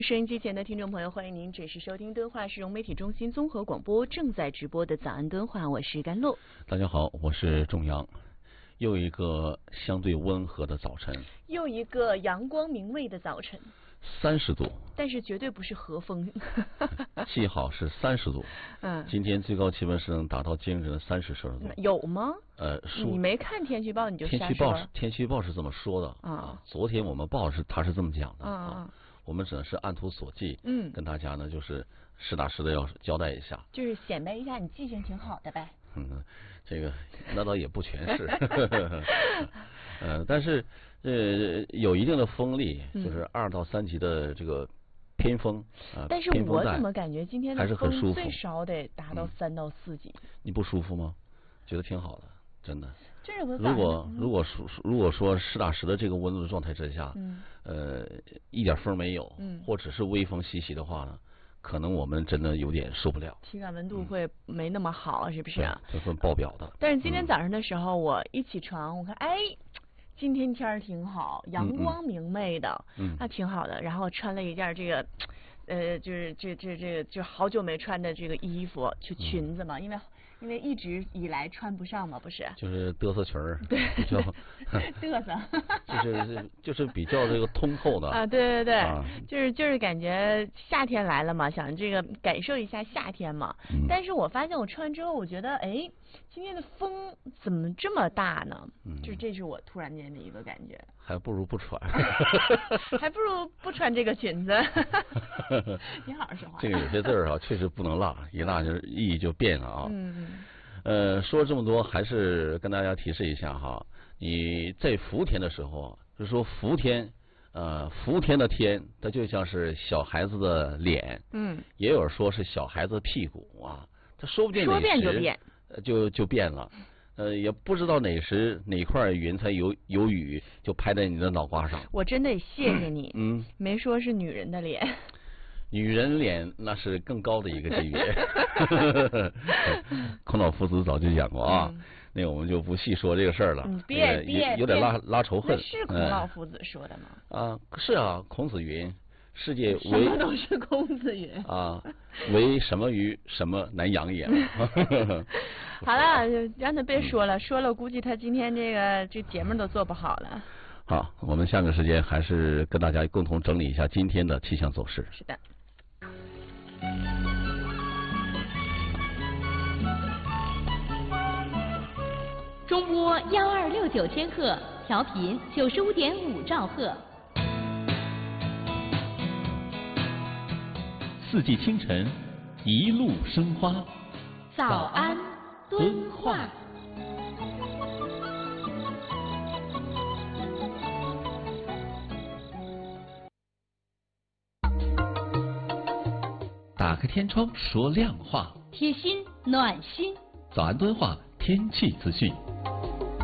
收音机前的听众朋友，欢迎您准时收听敦化市容媒体中心综合广播正在直播的早安敦化，我是甘露。 大家好，我是仲阳。又一个相对温和的早晨， 又一个阳光明媚的早晨 ，30度， 但是绝对不是和风。 记好是30度。今天最高气温是能达到惊人的30摄氏度。 有吗？ 你没看天气预报你就瞎说。 天气预报是这么说的啊。昨天我们报他是这么讲的啊。我们只能是按图索骥，跟大家呢就是实打实的要交代一下， 就是显摆一下你记性挺好的呗。 这个那倒也不全是，但是有一定的风力，就是2到3级的这个偏风啊。 但是我怎么感觉今天的风最少得达到3到4级？ 你不舒服吗？觉得挺好的，真的。如果说实打实的这个温度的状态之下，一点风没有，或者是微风习习的话呢，可能我们真的有点受不了， 体感温度会没那么好，是不是？ 这会爆表的。 但是今天早上的时候，我一起床，我看，今天天儿挺好，阳光明媚的，那挺好的。然后穿了一件这个，就是就好久没穿的这个衣服，就裙子嘛，因为一直以来穿不上嘛，不是？ 就是嘚瑟裙儿， 对， 叫嘚瑟， 就是比较这个通透的啊，对，就是感觉夏天来了嘛，想这个感受一下夏天嘛。但是我发现我穿完之后，我觉得今天的风怎么这么大呢？就这是我突然间的一个感觉。 还不如不穿， 还不如不穿这个裙子。你好好说话。 这个有些字儿确实不能落，一落就意义就变了啊。说这么多，还是跟大家提示一下哈，你在伏天的时候，就是说伏天的天，它就像是小孩子的脸，也有人说是小孩子的屁股啊，它说不定哪时说变就变， 就变了。也不知道哪时哪块云彩有雨，就拍在你的脑瓜上。 我真得谢谢你，没说是女人的脸。 女人脸那是更高的一个级别。孔老夫子早就讲过啊，那我们就不细说这个事儿了。 别有点拉仇恨。 是孔老夫子说的吗？ 是啊，孔子云。世界什么都是孔子云啊，为什么于什么难养也。 好了，让他别说了，说了估计他今天这节目都做不好了。 好，我们下个时间还是跟大家共同整理一下今天的气象走势。 是的。 中波1269千赫，调频95.5兆赫。 四季清晨，一路生花。 早安，敦化。 打开天窗说亮话， 贴心暖心。 早安敦化天气资讯。